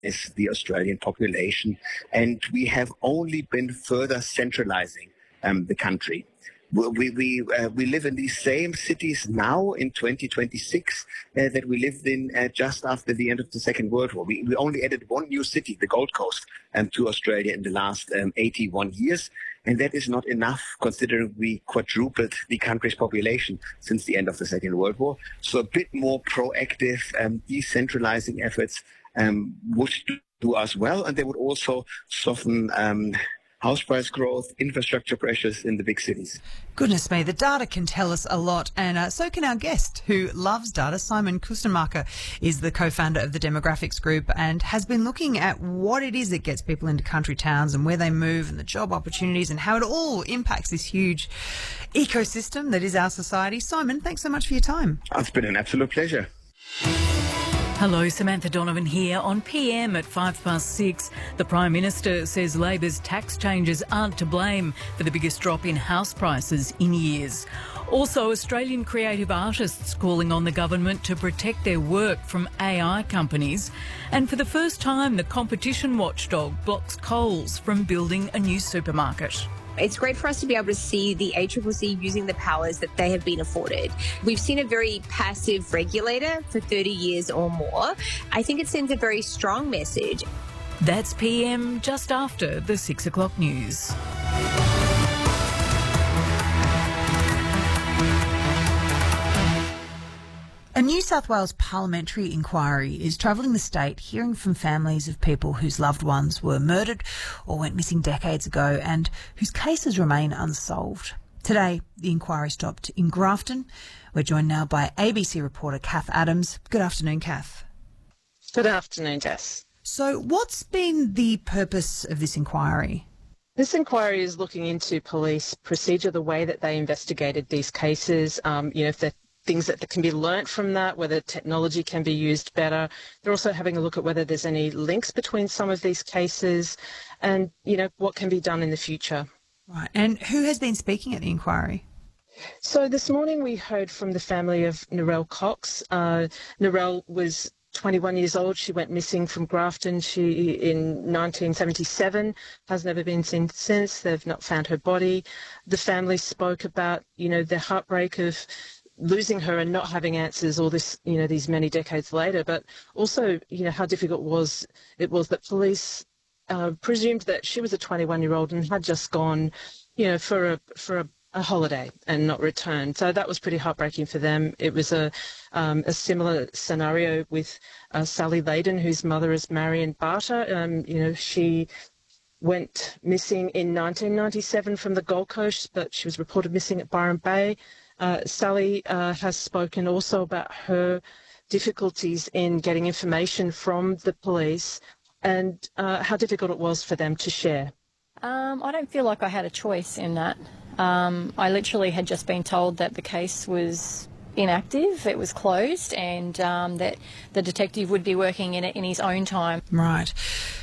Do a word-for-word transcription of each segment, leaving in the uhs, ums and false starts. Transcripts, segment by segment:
is the Australian population, and we have only been further centralizing um, the country. We we uh, we live in these same cities now in twenty twenty-six uh, that we lived in uh, just after the end of the Second World War. We, we only added one new city, the Gold Coast, um, to Australia in the last um, eighty-one years. And that is not enough, considering we quadrupled the country's population since the end of the Second World War. So a bit more proactive, um, decentralizing efforts um, would do us well, and they would also soften um, house price growth, infrastructure pressures in the big cities. Goodness me, the data can tell us a lot, and uh, so can our guest who loves data. Simon Kustenmacher is the co-founder of the Demographics Group and has been looking at what it is that gets people into country towns and where they move and the job opportunities and how it all impacts this huge ecosystem that is our society. Simon, thanks so much for your time. It's been an absolute pleasure. Hello, Samantha Donovan here on P M at five past six. The Prime Minister says Labor's tax changes aren't to blame for the biggest drop in house prices in years. Also, Australian creative artists calling on the government to protect their work from A I companies. And for the first time, the competition watchdog blocks Coles from building a new supermarket. It's great for us to be able to see the A C C C using the powers that they have been afforded. We've seen a very passive regulator for thirty years or more. I think it sends a very strong message. That's P M just after the six o'clock news. A New South Wales parliamentary inquiry is travelling the state, hearing from families of people whose loved ones were murdered or went missing decades ago and whose cases remain unsolved. Today, the inquiry stopped in Grafton. We're joined now by A B C reporter Kath Adams. Good afternoon, Kath. Good afternoon, Jess. So what's been the purpose of this inquiry? This inquiry is looking into police procedure, the way that they investigated these cases, um, you know, if they're things that can be learnt from that, whether technology can be used better. They're also having a look at whether there's any links between some of these cases and, you know, what can be done in the future. Right. And who has been speaking at the inquiry? So this morning we heard from the family of Narelle Cox. Uh, Narelle was twenty-one years old. She went missing from Grafton she in nineteen seventy-seven, has never been seen since. They've not found her body. The family spoke about, you know, the heartbreak of losing her and not having answers all this, you know, these many decades later, but also, you know, how difficult was it was that police uh, presumed that she was a twenty-one-year-old and had just gone, you know, for a for a, a holiday and not returned. So that was pretty heartbreaking for them. It was a um, a similar scenario with uh, Sally Layden, whose mother is Marion Barter. Um, you know, she went missing in nineteen ninety-seven from the Gold Coast, but she was reported missing at Byron Bay. Uh, Sally uh, has spoken also about her difficulties in getting information from the police and uh, how difficult it was for them to share. Um, I don't feel like I had a choice in that. Um, I literally had just been told that the case was inactive, it was closed, and um, that the detective would be working in it in his own time. Right.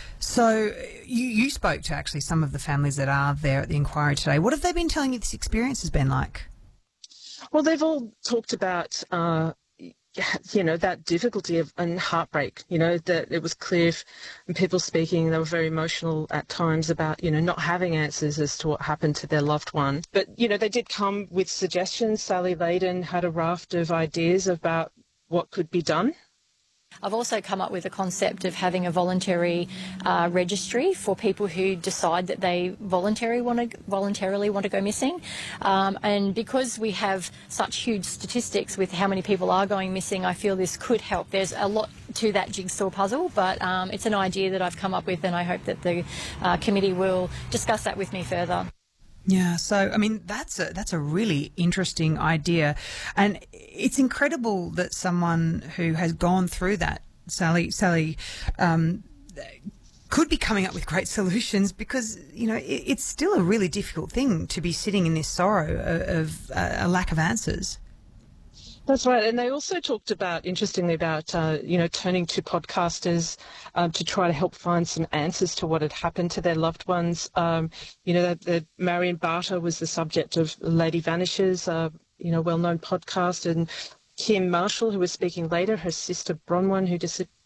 So you, you spoke to actually some of the families that are there at the inquiry today. What have they been telling you this experience has been like? Well, they've all talked about, uh, you know, that difficulty of, and heartbreak, you know, that it was clear from people speaking, they were very emotional at times about, you know, not having answers as to what happened to their loved one. But, you know, they did come with suggestions. Sally Layden had a raft of ideas about what could be done. I've also come up with a concept of having a voluntary uh, registry for people who decide that they voluntary want to, voluntarily want to go missing. Um, and because we have such huge statistics with how many people are going missing, I feel this could help. There's a lot to that jigsaw puzzle, but um, it's an idea that I've come up with, and I hope that the uh, committee will discuss that with me further. Yeah, so, I mean, that's a, that's a really interesting idea. And it's incredible that someone who has gone through that, Sally, Sally um, could be coming up with great solutions because, you know, it, it's still a really difficult thing to be sitting in this sorrow of, of uh, a lack of answers. That's right. And they also talked about, interestingly, about, uh, you know, turning to podcasters um, to try to help find some answers to what had happened to their loved ones. Um, you know, the, the Marion Barter was the subject of Lady Vanishes, uh, you know, well-known podcast, and Kim Marshall, who was speaking later, her sister Bronwyn, who dis-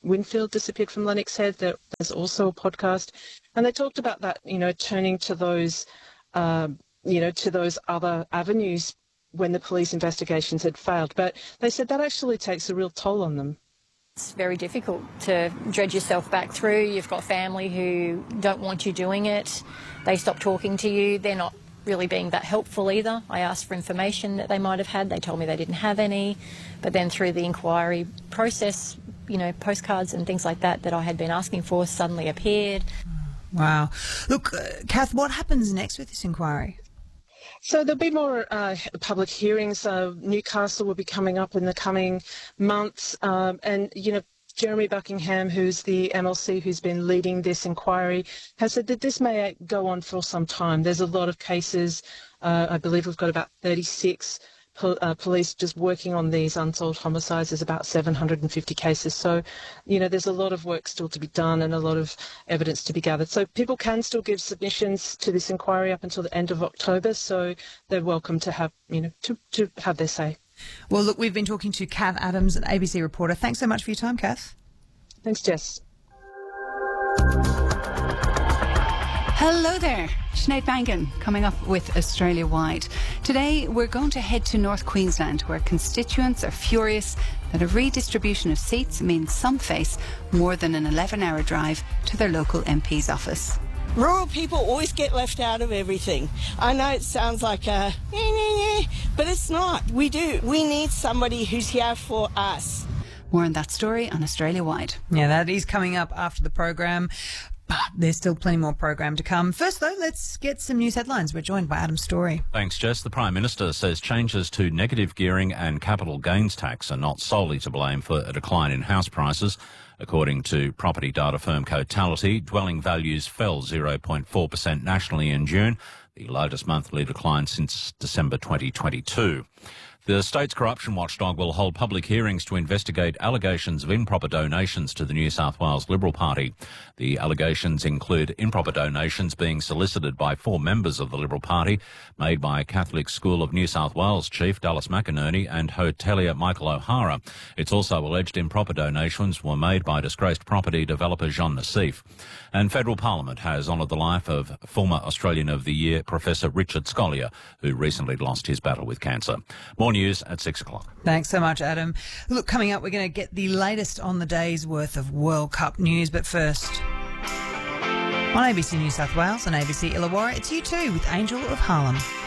Winfield disappeared from Lennox Head. There, there's also a podcast. And they talked about that, you know, turning to those, um, you know, to those other avenues when the police investigations had failed. But they said that actually takes a real toll on them. It's very difficult to dredge yourself back through. You've got family who don't want you doing it. They stop talking to you. They're not really being that helpful either. I asked for information that they might have had. They told me they didn't have any. But then through the inquiry process, you know, postcards and things like that that I had been asking for suddenly appeared. Wow. Look, uh, Kath, what happens next with this inquiry? So there'll be more uh, public hearings. Uh, Newcastle will be coming up in the coming months. Um, and, you know, Jeremy Buckingham, who's the M L C who's been leading this inquiry, has said that this may go on for some time. There's a lot of cases. Uh, I believe we've got about thirty-six pol- uh, police just working on these unsolved homicides. There's about seven hundred fifty cases. So, you know, there's a lot of work still to be done and a lot of evidence to be gathered. So people can still give submissions to this inquiry up until the end of October. So they're welcome to have, you know, to, to have their say. Well, look, we've been talking to Kath Adams, an A B C reporter. Thanks so much for your time, Kath. Thanks, Jess. Hello there, Sinead Mangan coming up with Australia Wide. Today we're going to head to North Queensland, where constituents are furious that a redistribution of seats means some face more than an eleven hour drive to their local M P's office. Rural people always get left out of everything. I know it sounds like a, but it's not. We do. We need somebody who's here for us. More on that story on Australia Wide. Yeah, that is coming up after the program. But there's still plenty more program to come. First, though, let's get some news headlines. We're joined by Adam Story. Thanks, Jess. The Prime Minister says changes to negative gearing and capital gains tax are not solely to blame for a decline in house prices. According to property data firm Cotality, dwelling values fell zero point four percent nationally in June, the largest monthly decline since December twenty twenty-two. The state's corruption watchdog will hold public hearings to investigate allegations of improper donations to the New South Wales Liberal Party. The allegations include improper donations being solicited by four members of the Liberal Party, made by Catholic School of New South Wales Chief Dallas McInerney and hotelier Michael O'Hara. It's also alleged improper donations were made by disgraced property developer Jean Nassif. And Federal Parliament has honoured the life of former Australian of the Year Professor Richard Scolyer, who recently lost his battle with cancer. More news at six o'clock. Thanks so much, Adam. Look, coming up, we're going to get the latest on the day's worth of World Cup news. But first, on A B C New South Wales and A B C Illawarra, it's U two with Angel of Harlem.